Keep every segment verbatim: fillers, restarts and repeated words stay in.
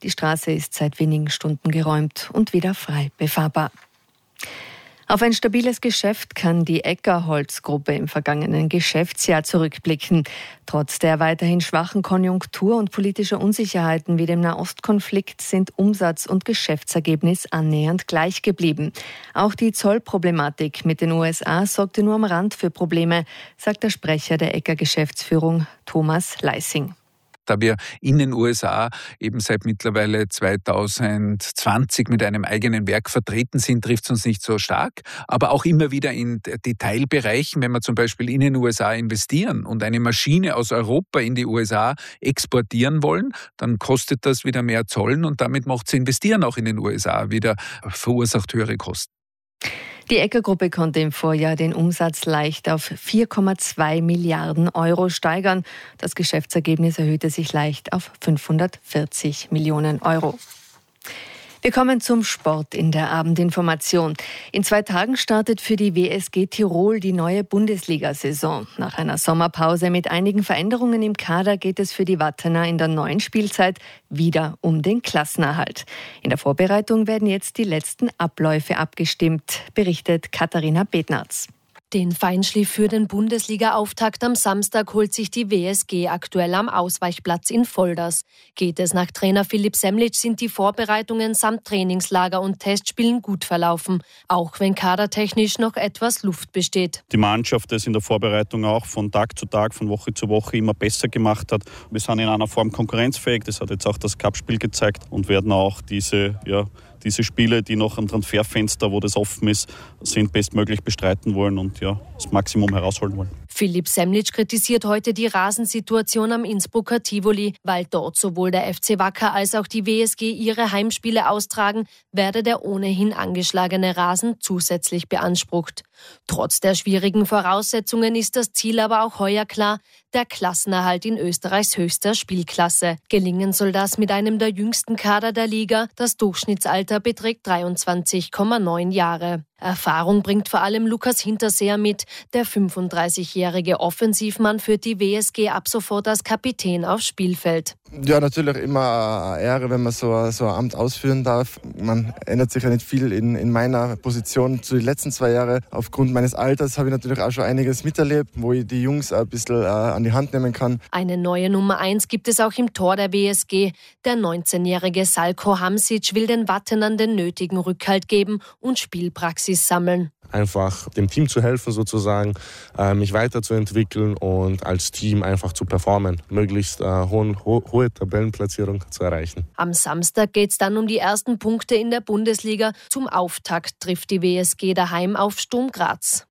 Die Straße ist seit wenigen Stunden geräumt und wieder frei befahrbar. Auf ein stabiles Geschäft kann die Ecker-Holz-Gruppe im vergangenen Geschäftsjahr zurückblicken. Trotz der weiterhin schwachen Konjunktur und politischer Unsicherheiten wie dem Nahostkonflikt sind Umsatz und Geschäftsergebnis annähernd gleich geblieben. Auch die Zollproblematik mit den U S A sorgte nur am Rand für Probleme, sagt der Sprecher der Ecker-Geschäftsführung Thomas Leising. Da wir in den U S A eben seit mittlerweile zweitausendzwanzig mit einem eigenen Werk vertreten sind, trifft es uns nicht so stark. Aber auch immer wieder in Detailbereichen, wenn wir zum Beispiel in den U S A investieren und eine Maschine aus Europa in die U S A exportieren wollen, dann kostet das wieder mehr Zollen und damit macht es Investieren auch in den U S A wieder, verursacht höhere Kosten. Die Ecker-Gruppe konnte im Vorjahr den Umsatz leicht auf vier Komma zwei Milliarden Euro steigern. Das Geschäftsergebnis erhöhte sich leicht auf fünfhundertvierzig Millionen Euro. Wir kommen zum Sport in der Abendinformation. In zwei Tagen startet für die W S G Tirol die neue Bundesliga-Saison. Nach einer Sommerpause mit einigen Veränderungen im Kader geht es für die Wattener in der neuen Spielzeit wieder um den Klassenerhalt. In der Vorbereitung werden jetzt die letzten Abläufe abgestimmt, berichtet Katharina Bednarz. Den Feinschliff für den Bundesliga-Auftakt am Samstag holt sich die W S G aktuell am Ausweichplatz in Volders. Geht es nach Trainer Philipp Semlitsch, sind die Vorbereitungen samt Trainingslager und Testspielen gut verlaufen, auch wenn kadertechnisch noch etwas Luft besteht. Die Mannschaft es in der Vorbereitung auch von Tag zu Tag, von Woche zu Woche immer besser gemacht hat. Wir sind in einer Form konkurrenzfähig, das hat jetzt auch das Cup-Spiel gezeigt und werden auch diese, ja, diese Spiele, die noch am Transferfenster, wo das offen ist, sind bestmöglich bestreiten wollen und ja, das Maximum herausholen wollen. Philipp Semlitsch kritisiert heute die Rasensituation am Innsbrucker Tivoli. Weil dort sowohl der F C Wacker als auch die W S G ihre Heimspiele austragen, werde der ohnehin angeschlagene Rasen zusätzlich beansprucht. Trotz der schwierigen Voraussetzungen ist das Ziel aber auch heuer klar: der Klassenerhalt in Österreichs höchster Spielklasse. Gelingen soll das mit einem der jüngsten Kader der Liga. Das Durchschnittsalter beträgt dreiundzwanzig Komma neun Jahre. Erfahrung bringt vor allem Lukas Hinterseher mit. Der fünfunddreißigjährige Offensivmann führt die W S G ab sofort als Kapitän aufs Spielfeld. Ja, natürlich immer eine Ehre, wenn man so, so ein Amt ausführen darf. Man ändert sich ja nicht viel in, in meiner Position zu den letzten zwei Jahren. Aufgrund meines Alters habe ich natürlich auch schon einiges miterlebt, wo ich die Jungs ein bisschen äh, an die Hand nehmen kann. Eine neue Nummer eins gibt es auch im Tor der W S G. Der neunzehnjährige Salko Hamsic will den Wattenern den nötigen Rückhalt geben und Spielpraxis sammeln. Einfach dem Team zu helfen sozusagen, äh, mich weiterzuentwickeln und als Team einfach zu performen, möglichst äh, hohen, ho- hohe Tabellenplatzierung zu erreichen. Am Samstag geht es dann um die ersten Punkte in der Bundesliga. Zum Auftakt trifft die W S G daheim auf Sturm Graz.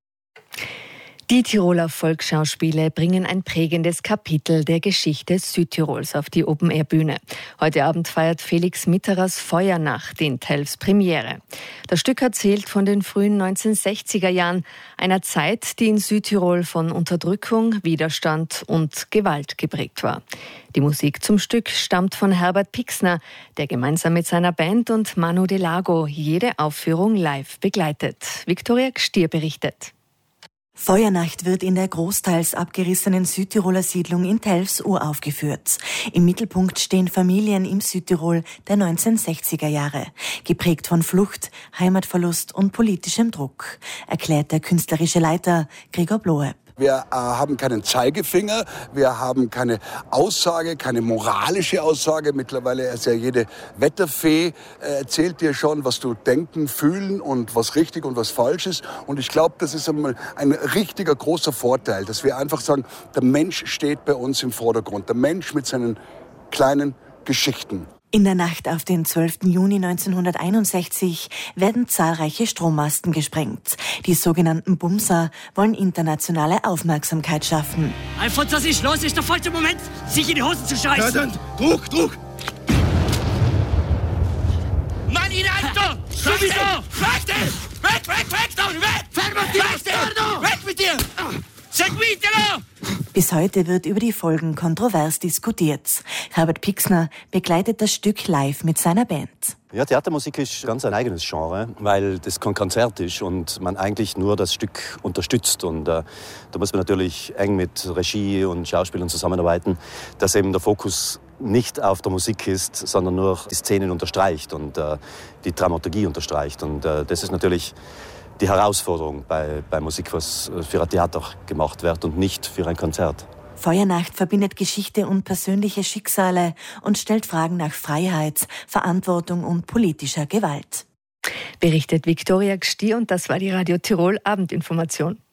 Die Tiroler Volksschauspiele bringen ein prägendes Kapitel der Geschichte Südtirols auf die Open-Air-Bühne. Heute Abend feiert Felix Mitterers Feuernacht in Telfs Premiere. Das Stück erzählt von den frühen neunzehnhundertsechziger Jahren, einer Zeit, die in Südtirol von Unterdrückung, Widerstand und Gewalt geprägt war. Die Musik zum Stück stammt von Herbert Pixner, der gemeinsam mit seiner Band und Manu Delago jede Aufführung live begleitet. Viktoria Gstier berichtet. Feuernacht wird in der großteils abgerissenen Südtiroler Siedlung in Telfs uraufgeführt. Im Mittelpunkt stehen Familien im Südtirol der neunzehnhundertsechziger Jahre, geprägt von Flucht, Heimatverlust und politischem Druck, erklärt der künstlerische Leiter Gregor Bloeb. Wir äh, haben keinen Zeigefinger, wir haben keine Aussage, keine moralische Aussage. Mittlerweile ist ja jede Wetterfee, äh, erzählt dir schon, was du denken, fühlen und was richtig und was falsch ist. Und ich glaube, das ist einmal ein richtiger großer Vorteil, dass wir einfach sagen, der Mensch steht bei uns im Vordergrund. Der Mensch mit seinen kleinen Geschichten. In der Nacht auf den zwölften Juni neunzehnhunderteinundsechzig werden zahlreiche Strommasten gesprengt. Die sogenannten Bumser wollen internationale Aufmerksamkeit schaffen. Alfons, was ist los? Ist der falsche Moment, sich in die Hosen zu scheißen. Ja, dann, Druck, Druck! Mann, in Alter! Sowieso! Weg dich! Weg, weg, weg, da! Weg! Weg, weg, weg mit dir! Seguitelo! Bis heute wird über die Folgen kontrovers diskutiert. Herbert Pixner begleitet das Stück live mit seiner Band. Ja, Theatermusik ist ganz ein eigenes Genre, weil das kein Konzert ist und man eigentlich nur das Stück unterstützt. Und äh, da muss man natürlich eng mit Regie und Schauspielern zusammenarbeiten, dass eben der Fokus nicht auf der Musik ist, sondern nur die Szenen unterstreicht und äh, die Dramaturgie unterstreicht. Und äh, das ist natürlich die Herausforderung bei, bei Musik, was für ein Theater gemacht wird und nicht für ein Konzert. Feuernacht verbindet Geschichte und persönliche Schicksale und stellt Fragen nach Freiheit, Verantwortung und politischer Gewalt. Berichtet Viktoria Gstier und das war die Radio Tirol Abendinformation.